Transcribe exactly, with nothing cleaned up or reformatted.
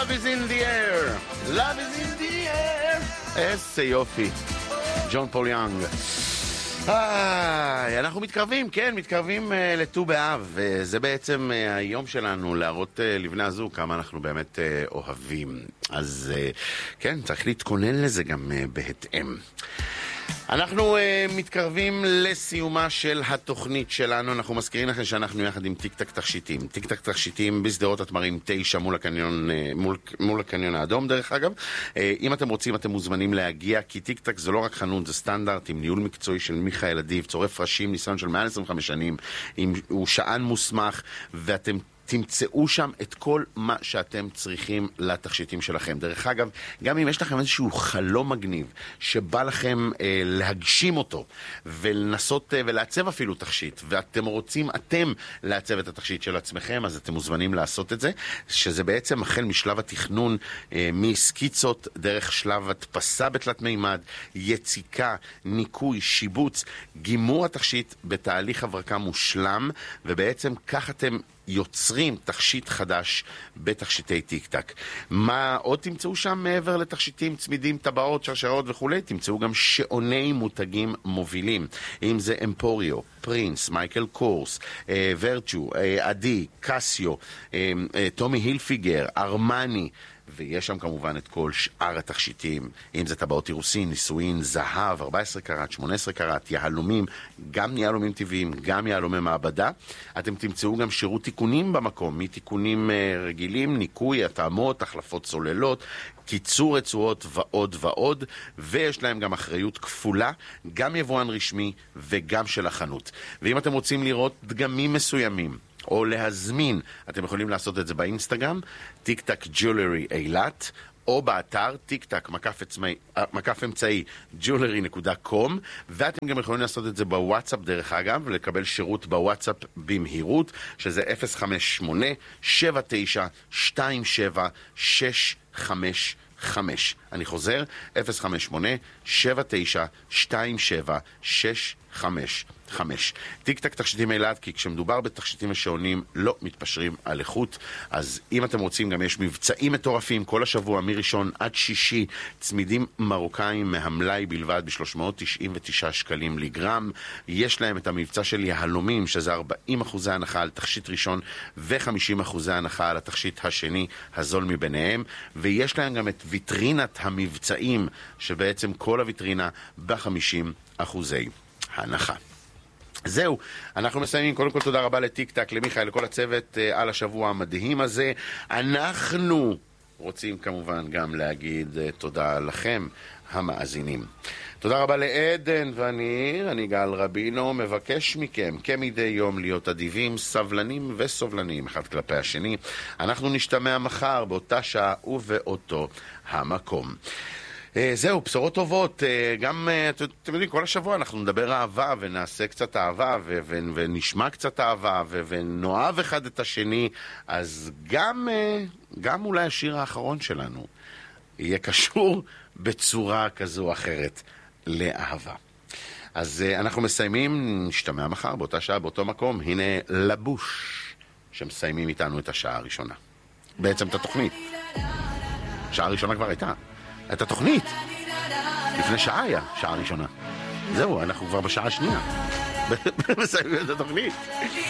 Love is in the air. Love is in the air. איזה יופי. ג'ון פול יאנג. איי, אנחנו מתקרבים, כן, מתקרבים uh, לט"ו באב, וזה בעצם uh, היום שלנו להראות uh, לבני הזוג כמה אנחנו באמת uh, אוהבים. אז uh, כן, צריך להתכונן לזה גם uh, בהתאם. אנחנו uh, מתקרבים לסיומה של התוכנית שלנו. אנחנו מזכירים לכם שאנחנו יחד עם טיק טק תכשיטים. טיק טק תכשיטים בסדרות התמרים תשע מול הקניון, uh, מול, מול הקניון האדום דרך אגב. Uh, אם אתם רוצים אתם מוזמנים להגיע, כי טיק טק זה לא רק חנות, זה סטנדרט עם ניהול מקצועי של מיכאל אדיב, צורף ראשים, ניסיון של מעל עשרים וחמש שנים, עם, הוא שען מוסמך, ואתם תמצאו שם את כל מה שאתם צריכים לתכשיטים שלכם. דרך אגב, גם אם יש לכם איזשהו חלום מגניב שבא לכם אה, להגשים אותו ולנסות אה, ולעצב אפילו תכשיט, ואתם רוצים אתם לעצב את התכשיט של עצמכם, אז אתם מוזמנים לעשות את זה, שזה בעצם החל משלב התכנון, אה, מסקיצות דרך שלב הדפסה בתלת מימד, יציקה, ניקוי, שיבוץ, גימור התכשיט בתהליך הברקה מושלם, ובעצם כך אתם יוצרים תכשיט חדש בתכשיטי טיק טק. מה עוד תמצאו שם מעבר לתכשיטים, צמידים, טבעות, שרשרות וכו'? תמצאו גם שעוני מותגים מובילים. אם זה אמפוריו, פרינס, מייקל קורס, אה, ורצ'ו, אה, עדי, קסיו, אה, אה, טומי הילפיגר, ארמני, ויש שם כמובן את כל שאר התכשיטים, אם זה טבעות אירוסין, נישואין, זהב, ארבע עשרה קראט, שמונה עשרה קראט, יהלומים, גם יהלומים טבעיים, גם יהלומי מעבדה. אתם תמצאו גם שירות תיקונים במקום, מתיקונים רגילים, ניקוי, התאמות, החלפות סוללות, קיצור רצועות ועוד ועוד, ויש להם גם אחריות כפולה, גם יבואן רשמי וגם של החנות. ואם אתם רוצים לראות דגמים מסוימים, או להזמין, אתם יכולים לעשות את זה באינסטגרם, טיק טק ג'ולרי אילת, או באתר טיק טק מקף, עצמי, מקף אמצעי ג'ולרי נקודה קום, ואתם גם יכולים לעשות את זה בוואטסאפ דרך אגב, ולקבל שירות בוואטסאפ במהירות, שזה אפס חמש שמונה שבע תשע שתיים שבע שש חמש חמש. אני חוזר, אפס חמש שמונה שבע תשע שתיים שבע שש חמש חמש. טיק טק תכשיטים אילת, כי כשמדובר בתכשיטים ושעונים לא מתפשרים על איכות. אז אם אתם רוצים, גם יש מבצעים מטורפים כל השבוע מראשון עד שישי, צמידים מרוקאים מהמלאי בלבד ב-שלוש מאות תשעים ותשעה שקלים לגרם. יש להם את המבצע של יהלומים, שזה ארבעים אחוזי הנחה על תכשיט ראשון ו-חמישים אחוזי הנחה על התכשיט השני, הזול מביניהם. ויש להם גם את ויטרינת המבצעים, שבעצם כל הוויטרינה ב-חמישים אחוזי הנחה. זהו, אנחנו מסיימים. קודם כל תודה רבה לטיק טק, למיכאל, לכל הצוות uh, על השבוע המדהים הזה. אנחנו רוצים כמובן גם להגיד uh, תודה לכם המאזינים. תודה רבה לעדן וניר, אני גל רבינו, מבקש מכם כמדי יום להיות אדיבים, סבלנים וסובלנים אחד כלפי השני. אנחנו נשתמע מחר באותה שעה ובאותו המקום. זהו, בשורות טובות. גם, אתם יודעים, כל השבוע אנחנו נדבר אהבה ונעשה קצת אהבה ו- ו- ונשמע קצת אהבה ו- ונאהב אחד את השני. אז גם, גם אולי השיר האחרון שלנו יהיה קשור בצורה כזו או אחרת לאהבה. אז אנחנו מסיימים, נשתמע מחר באותה שעה, באותו מקום. הנה לבוש שמסיימים איתנו את השעה הראשונה. בעצם את התוכנית. השעה הראשונה כבר הייתה. את התוכנית. לפני שעה היה, שעה ראשונה. זהו, אנחנו כבר בשעה השנייה. מסיימים את התוכנית.